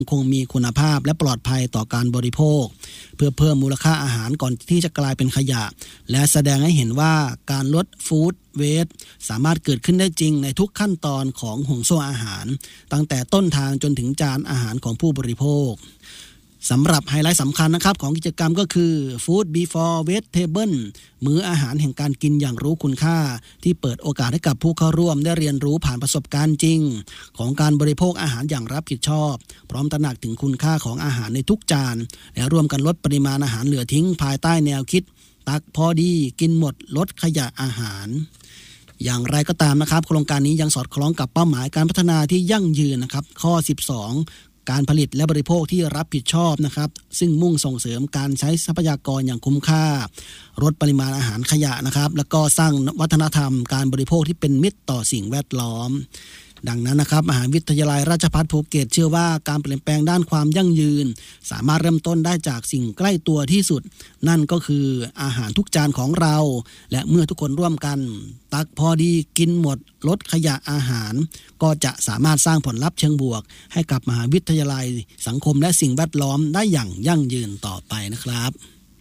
คงมีคุณภาพและปลอดภัยต่อการบริโภคเพื่อเพิ่มมูลค่าอาหารก่อนที่จะกลายเป็นขยะและแสดงให้เห็นว่าการลดฟู้ดเวสต์สามารถเกิดขึ้นได้จริงในทุกขั้นตอนของห่วงโซ่อาหารตั้งแต่ต้นทางจนถึงจานอาหารของผู้บริโภคสำหรับไฮไลท์สำคัญนะครับของกิจกรรมก็คือ Food Before Vegetable มื้ออาหารแห่งการกินอย่างรู้คุณค่าที่เปิดโอกาสให้กับผู้เข้าร่วมได้เรียนรู้ผ่านประสบการณ์จริงของการบริโภคอาหารอย่างรับผิดชอบพร้อมตระหนักถึงคุณค่าของอาหารในทุกจานและร่วมกันลดปริมาณอาหารเหลือทิ้งภายใต้แนวคิดตักพอดีกินหมดลดขยะอาหารอย่างไรก็ตามนะครับโครงการนี้ยังสอดคล้องกับเป้าหมายการพัฒนาที่ยั่งยืนนะครับข้อ12การผลิตและบริโภคที่รับผิดชอบนะครับซึ่งมุ่งส่งเสริมการใช้ทรัพยากรอย่างคุ้มค่าลดปริมาณอาหารขยะนะครับแล้วก็สร้างวัฒนธรรมการบริโภคที่เป็นมิตรต่อสิ่งแวดล้อมดังนั้นนะครับมหาวิทยาลัยราชภัฏภูเก็ตเชื่อว่าการเปลี่ยนแปลงด้านความยั่งยืนสามารถเริ่มต้นได้จากสิ่งใกล้ตัวที่สุดนั่นก็คืออาหารทุกจานของเราและเมื่อทุกคนร่วมกันตักพอดีกินหมดลดขยะอาหารก็จะสามารถสร้างผลลัพธ์เชิงบวกให้กับมหาวิทยาลัยสังคมและสิ่งแวดล้อมได้อย่างยั่งยืนต่อไปนะครับ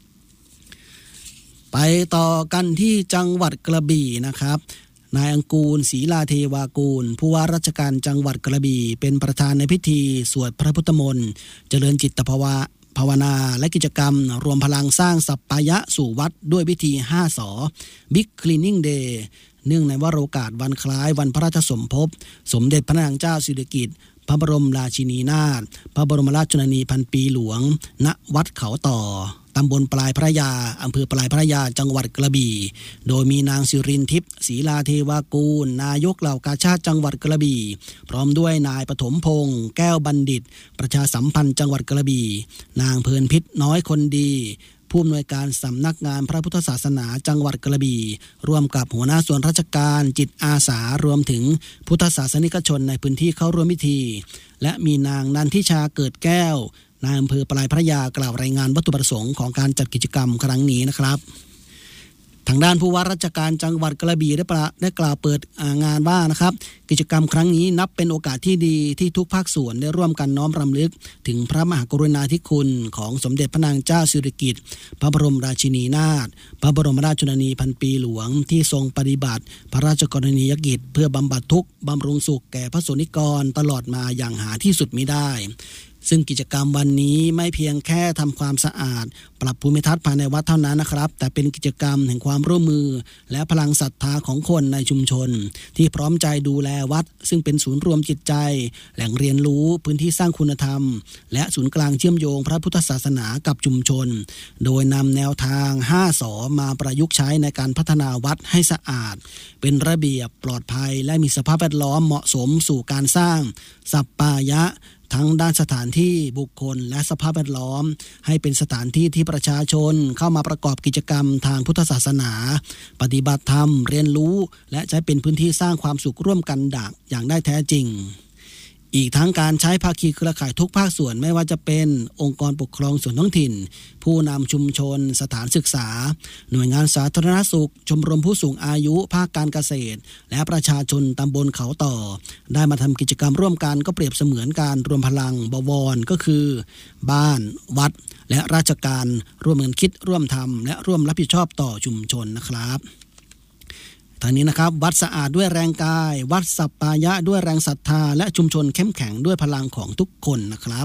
ไปต่อกันที่จังหวัดกระบี่นะครับนายอังกูลศรีลาเทวากูลผู้ว่าราชการจังหวัดกระบี่เป็นประธานในพิธีสวดพระพุทธมนต์เจริญจิตภาวนาและกิจกรรมรวมพลังสร้างสัปปายะสู่วัดด้วยพิธี5สอ Big Cleaning Day เนื่องในวโรกาสวันคล้ายวันพระราชสมภพสมเด็จพระนางเจ้าสิริกิติ์พระบรมราชินีนาถพระบรมราชชนนีพันปีหลวงณวัดเขาต่อตำบลปลายพระยาอำเภอปลายพระยาจังหวัดกระบี่โดยมีนางสิรินทิพย์ศรีลาเทวากูลนายกเหล่ากาชาดจังหวัดกระบี่พร้อมด้วยนายปฐมพงษ์แก้วบัณฑิตประชาสัมพันธ์จังหวัดกระบี่นางเพลินพิษน้อยคนดีผู้อำนวยการสำนักงานพระพุทธศาสนาจังหวัดกระบี่ร่วมกับหัวหน้าส่วนราชการจิตอาสารวมถึงพุทธศาสนิกชนในพื้นที่เข้าร่วมพิธีและมีนางนันทิชาเกิดแก้วนายอำเภอปลายพระยากล่าวรายงานวัตถุประสงค์ของการจัดกิจกรรมครั้งนี้นะครับทางด้านผู้ว่าราชการจังหวัดกระบี่ได้กล่าวเปิดงานว่านะครับกิจกรรมครั้งนี้นับเป็นโอกาสที่ดีที่ทุกภาคส่วนได้ร่วมกันน้อมรำลึกถึงพระมหากรุณาธิคุณของสมเด็จพระนางเจ้าสิริกิติ์พระบรมราชินีนาถพระบรมราชชนนีพันปีหลวงที่ทรงปฏิบัติพระราชกรณียกิจเพื่อบำบัดทุกข์บำรุงสุขแก่พระสงฆ์นิกรตลอดมาอย่างหาที่สุดมิได้ซึ่งกิจกรรมวันนี้ไม่เพียงแค่ทำความสะอาดปรับภูมิทัศน์ภายในวัดเท่านั้นนะครับแต่เป็นกิจกรรมแห่งความร่วมมือและพลังศรัทธาของคนในชุมชนที่พร้อมใจดูแลวัดซึ่งเป็นศูนย์รวมจิตใจแหล่งเรียนรู้พื้นที่สร้างคุณธรรมและศูนย์กลางเชื่อมโยงพระพุทธศาสนากับชุมชนโดยนำแนวทาง5สอมาประยุกต์ใช้ในการพัฒนาวัดให้สะอาดเป็นระเบียบปลอดภัยและมีสภาพแวดล้อมเหมาะสมสู่การสร้างสัปปายะทั้งด้านสถานที่บุคคลและสภาพแวดล้อมให้เป็นสถานที่ที่ประชาชนเข้ามาประกอบกิจกรรมทางพุทธศาสนาปฏิบัติธรรมเรียนรู้และใช้เป็นพื้นที่สร้างความสุขร่วมกันอย่างได้แท้จริงอีกทั้งการใช้ภาคีเครือข่ายทุกภาคส่วนไม่ว่าจะเป็นองค์กรปกครองส่วนท้องถิ่นผู้นำชุมชนสถานศึกษาหน่วยงานสาธารณสุขชมรมผู้สูงอายุภาคการเกษตรและประชาชนตำบลเขาต่อได้มาทำกิจกรรมร่วมกันก็เปรียบเสมือนการรวมพลังบวรก็คือบ้านวัดและราชการร่วมกันคิดร่วมทำและร่วมรับผิดชอบต่อชุมชนนะครับทางนี้นะครับวัดสะอาดด้วยแรงกายวัดสัปปายะด้วยแรงศรัทธาและชุมชนเข้มแข็งด้วยพลังของทุกคนนะครับ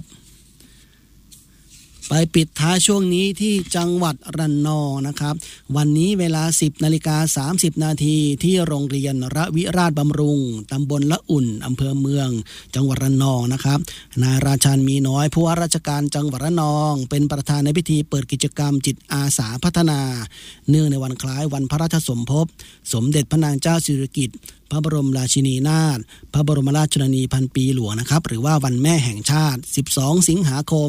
ไปปิดท้ายช่วงนี้ที่จังหวัดระนองนะครับวันนี้เวลา 10:30 นาทีที่โรงเรียนระวิราชบำรุงตำบลละอุ่นอำเภอเมืองจังหวัดระนองนะครับนายราชันมีน้อยผู้ว่าราชการจังหวัดระนองเป็นประธานในพิธีเปิดกิจกรรมจิตอาสาพัฒนาเนื่องในวันคล้ายวันพระราชสมภพสมเด็จพระนางเจ้าสิริกิติ์พระบรมราชินีนาถพระบรมราชชนนีพันปีหลวงนะครับหรือว่าวันแม่แห่งชาติ12สิงหาคม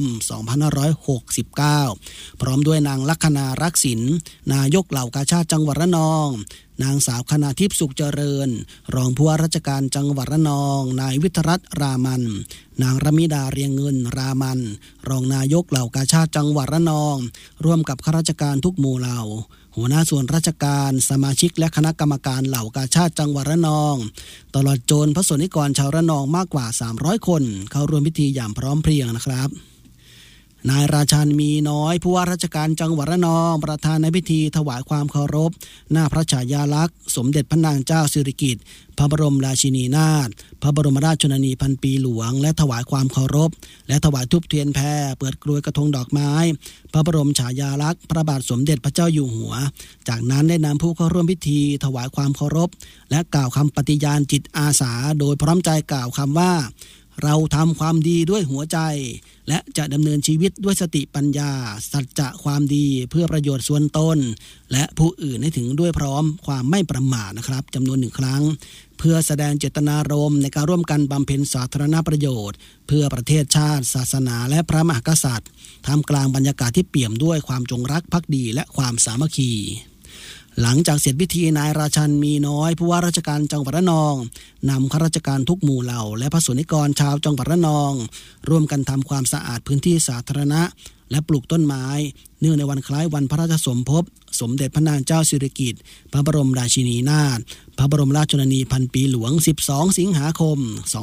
2569พร้อมด้วยนางลัคนารักษิณนายกเหล่ากาชาดจังหวัดระนองนางสาวคณาทิพย์สุขเจริญรองผู้ว่าราชการจังหวัดระนองนายวิทยรัตน์รามันนางรมิดาเรียงเงินรามันรองนายกเหล่ากาชาดจังหวัดระนองร่วมกับข้าราชการทุกหมู่เหล่าหัวหน้าส่วนราชการสมาชิกและคณะกรรมการเหล่ากาชาดจังหวัดระนองตลอดจนพระสงฆ์นิกรชาวระนองมากกว่า300คนเข้าร่วมพิธีอย่างพร้อมเพรียงนะครับนายราชันมีน้อยผู้ว่าราชการจังหวัดระนองประธานในพิธีถวายความเคารพหน้าพระฉายาลักษณ์สมเด็จพระนางเจ้าสิริกิติ์พระบรมราชินีนาถพระบรมราชชนนีพันปีหลวงและถวายความเคารพและถวายธูปเทียนแพเปิดกลวยกระทงดอกไม้พระบรมฉายาลักษณ์พระบาทสมเด็จพระเจ้าอยู่หัวจากนั้นได้นำผู้เข้าร่วมพิธีถวายความเคารพและกล่าวคำปฏิญาณจิตอาสาโดยพร้อมใจกล่าวคำว่าเราทำความดีด้วยหัวใจและจะดำเนินชีวิตด้วยสติปัญญาสัจจะความดีเพื่อประโยชน์ส่วนตนและผู้อื่นให้ถึงด้วยพร้อมความไม่ประมาทนะครับจำนวน1 ครั้งเพื่อแสดงเจตนารมณ์ในการร่วมกันบำเพ็ญสาธารณประโยชน์เพื่อประเทศชาติศาสนาและพระมหากษัตริย์ท่ามกลางบรรยากาศที่เปี่ยมด้วยความจงรักภักดีและความสามัคคีหลังจากเสร็จพิธีนายราชันมีน้อยผู้ว่าราชการจังหวัดระนองนำข้าราชการทุกหมู่เหล่าและพระสงฆ์นิกรชาวจังหวัดระนองร่วมกันทำความสะอาดพื้นที่สาธารณะและปลูกต้นไม้เนื่องในวันคล้ายวันพระราชสมภพสมเด็จพระนางเจ้าสิริกิติ์พระบรมราชินีนาถพระบรมราชชนนีพันปีหลวง12 สิงหาคม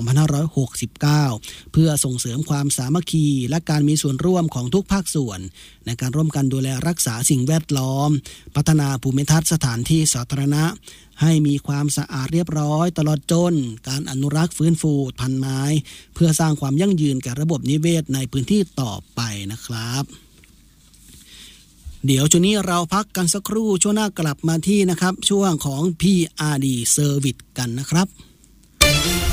2569เพื่อส่งเสริมความสามัคคีและการมีส่วนร่วมของทุกภาคส่วนในการร่วมกันดูแลรักษาสิ่งแวดล้อมพัฒนาภูมิทัศน์สถานที่สาธารณะให้มีความสะอาดเรียบร้อยตลอดจนการอนุรักษ์ฟื้นฟูพันธุ์ไม้เพื่อสร้างความยั่งยืนแก่ระบบนิเวศในพื้นที่ต่อไปนะครับเดี๋ยวช่วงนี้เราพักกันสักครู่ช่วงหน้ากลับมาที่นะครับช่วงของ PRD Service กันนะครับ